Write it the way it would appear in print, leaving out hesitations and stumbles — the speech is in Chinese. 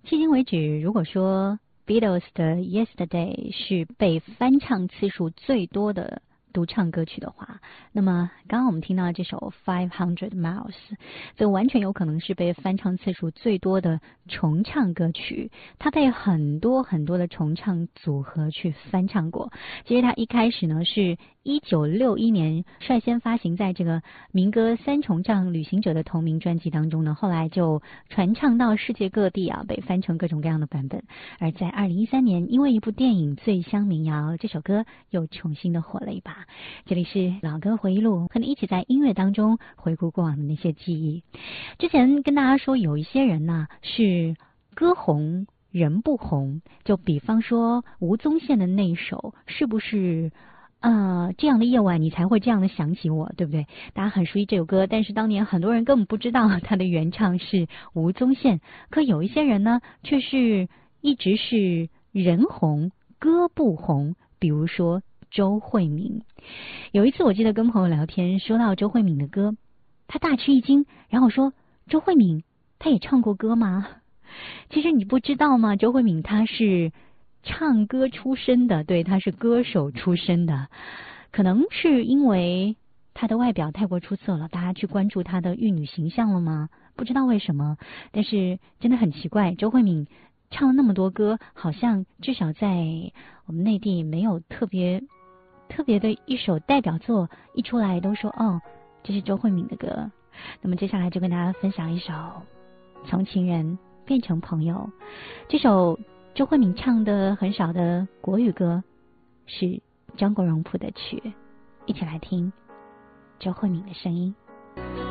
迄今为止，如果说 Beatles 的 Yesterday 是被翻唱次数最多的独唱歌曲的话，那么刚刚我们听到的这首 500 Miles 则完全有可能是被翻唱次数最多的重唱歌曲，它被很多的重唱组合去翻唱过。其实它一开始呢是1961年率先发行在这个民歌三重唱旅行者的同名专辑当中呢，后来就传唱到世界各地啊，被翻成各种各样的版本。而在2013年，因为一部电影《醉乡民谣》，这首歌又重新的火了一把。这里是老歌回忆录，和你一起在音乐当中回顾过往的那些记忆。之前跟大家说，有一些人呢是歌红人不红，就比方说吴宗宪的那一首是不是这样的夜晚你才会这样的想起我，对不对？大家很熟悉这首歌，但是当年很多人根本不知道他的原唱是吴宗宪。可有一些人呢却是一直是人红歌不红，比如说周慧敏。有一次我记得跟朋友聊天，说到周慧敏的歌，他大吃一惊，然后说周慧敏她也唱过歌吗？其实你不知道吗？周慧敏她是唱歌出身的，对，她是歌手出身的。可能是因为她的外表太过出色了，大家去关注她的玉女形象了吗？不知道为什么，但是真的很奇怪，周慧敏唱了那么多歌，好像至少在我们内地没有特别的一首代表作，一出来都说哦，这是周慧敏的歌。那么接下来就跟大家分享一首《从情人变成朋友》，这首周慧敏唱的很少的国语歌，是张国荣谱的曲，一起来听周慧敏的声音。